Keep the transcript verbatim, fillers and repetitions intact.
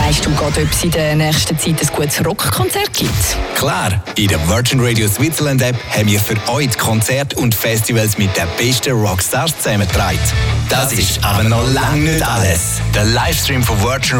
Weisst du gerade, ob es in der nächsten Zeit ein gutes Rockkonzert gibt? Klar, in der Virgin Radio Switzerland App haben wir für euch die Konzerte und Festivals mit den besten Rockstars zusammengetragen. Das ist aber noch lange nicht alles. Der Livestream von Virgin